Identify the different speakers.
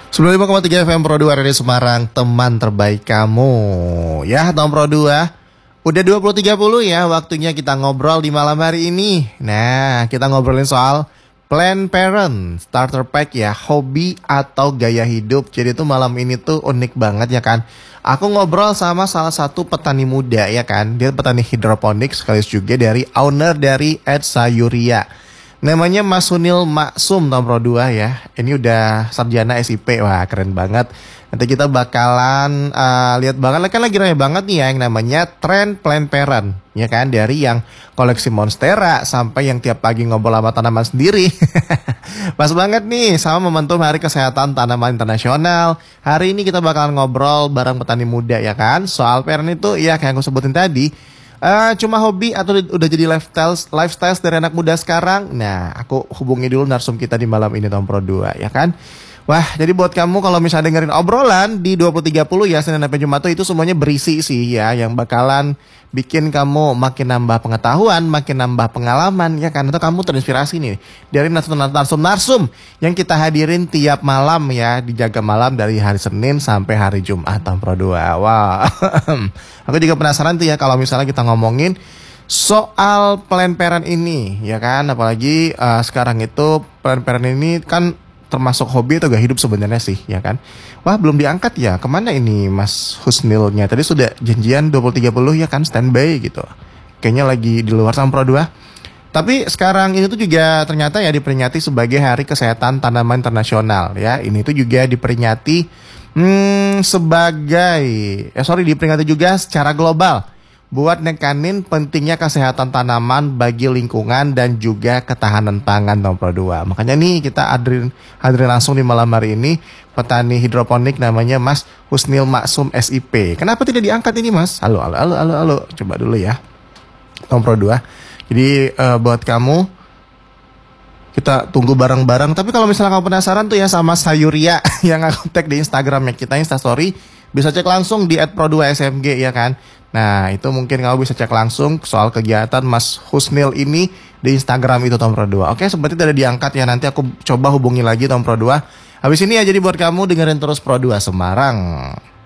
Speaker 1: 95,3 FM Pro 2 Radio Semarang, teman terbaik kamu. Ya, Tom Pro 2. Udah 20.30 ya, waktunya kita ngobrol di malam hari ini. Nah, kita ngobrolin soal Plan Parent, starter pack ya, hobi atau gaya hidup. Jadi tuh malam ini tuh unik banget ya kan. Aku ngobrol sama salah satu petani muda ya kan. Dia petani hidroponik sekaligus juga dari owner dari Ed Sayuria. Namanya Mas Sunil Maksum Tom Pro 2 ya. Ini udah sarjana SIP. Wah, keren banget. Nanti kita bakalan lihat banget, kan lagi rame banget nih ya yang namanya tren Plan Parent. Ya kan, dari yang koleksi monstera sampai yang tiap pagi ngobrol sama tanaman sendiri. Pas banget nih sama momentum Hari Kesehatan Tanaman Internasional. Hari ini kita bakalan ngobrol bareng petani muda ya kan. Soal parent itu ya kayak aku sebutin tadi, cuma hobi atau udah jadi lifestyle dari anak muda sekarang? Nah, aku hubungi dulu narsum kita di malam ini Tom Pro 2 ya kan. Wah, jadi buat kamu kalau misalnya dengerin obrolan di 20.30 ya Senin sampai Jumat tuh itu semuanya berisi sih ya, yang bakalan bikin kamu makin nambah pengetahuan, makin nambah pengalaman ya kan, atau kamu terinspirasi nih dari narsum-narsum yang kita hadirin tiap malam ya, dijaga malam dari hari Senin sampai hari Jumat Tom Pro 2. Wah. Aku juga penasaran tuh ya kalau misalnya kita ngomongin soal Plan Parent ini ya kan, apalagi sekarang itu Plan Parent ini kan termasuk hobi atau gak hidup sebenarnya sih ya kan. Wah, belum diangkat ya, kemana ini Mas Husnilnya? Tadi sudah janjian 20.30 ya kan, standby gitu. Kayaknya lagi di luar Tom Pro 2. Tapi sekarang ini tuh juga ternyata ya diperingati sebagai Hari Kesehatan Tanaman Internasional ya. Ini tuh juga diperingati diperingati juga secara global buat nekanin pentingnya kesehatan tanaman bagi lingkungan dan juga ketahanan pangan Tom Pro 2. Makanya nih kita hadirin langsung di malam hari ini petani hidroponik namanya Mas Husnil Maksum SIP. Kenapa tidak diangkat ini Mas? Halo. Coba dulu ya Tom Pro 2. Jadi buat kamu, kita tunggu bareng-bareng. Tapi kalau misalnya kamu penasaran tuh ya sama Sayuria yang aku tag di Instagramnya kita, Instastory, bisa cek langsung di @pro2smg ya kan. Nah, itu mungkin kamu bisa cek langsung soal kegiatan Mas Husnil ini di Instagram itu Tom Pro 2. Oke, seperti tidak diangkat ya, nanti aku coba hubungi lagi Tom Pro 2. Habis ini ya, jadi buat kamu dengerin terus Pro 2 Semarang.